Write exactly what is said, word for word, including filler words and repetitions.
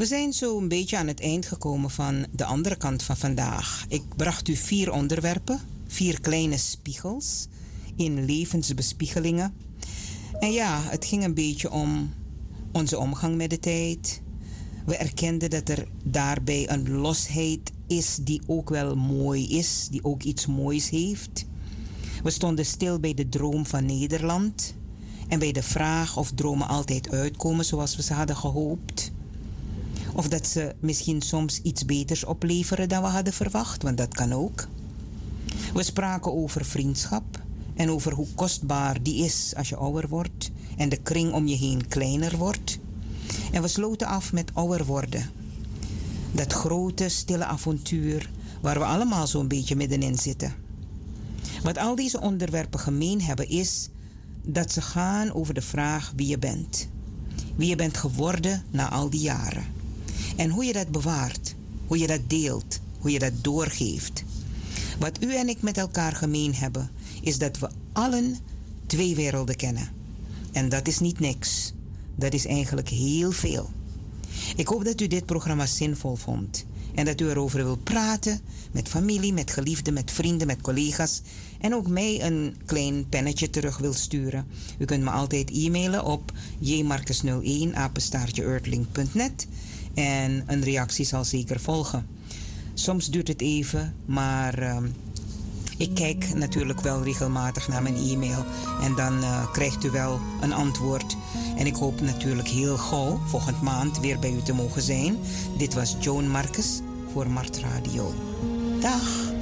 We zijn zo een beetje aan het eind gekomen van de andere kant van vandaag. Ik bracht u vier onderwerpen, vier kleine spiegels in levensbespiegelingen. En ja, het ging een beetje om onze omgang met de tijd. We erkenden dat er daarbij een losheid is die ook wel mooi is, die ook iets moois heeft. We stonden stil bij de droom van Nederland en bij de vraag of dromen altijd uitkomen zoals we ze hadden gehoopt. Of dat ze misschien soms iets beters opleveren dan we hadden verwacht, want dat kan ook. We spraken over vriendschap en over hoe kostbaar die is als je ouder wordt en de kring om je heen kleiner wordt. En we sloten af met ouder worden. Dat grote, stille avontuur waar we allemaal zo'n beetje middenin zitten. Wat al deze onderwerpen gemeen hebben is dat ze gaan over de vraag wie je bent. Wie je bent geworden na al die jaren. En hoe je dat bewaart, hoe je dat deelt, hoe je dat doorgeeft. Wat u en ik met elkaar gemeen hebben, is dat we allen twee werelden kennen. En dat is niet niks. Dat is eigenlijk heel veel. Ik hoop dat u dit programma zinvol vond. En dat u erover wilt praten met familie, met geliefden, met vrienden, met collega's. En ook mij een klein pennetje terug wilt sturen. U kunt me altijd e-mailen op j marcus nul een apenstaartje earthlink punt net. En een reactie zal zeker volgen. Soms duurt het even, maar uh, ik kijk natuurlijk wel regelmatig naar mijn e-mail. En dan uh, krijgt u wel een antwoord. En ik hoop natuurlijk heel gauw, volgend maand, weer bij u te mogen zijn. Dit was Joan Marcus voor Mart Radio. Dag!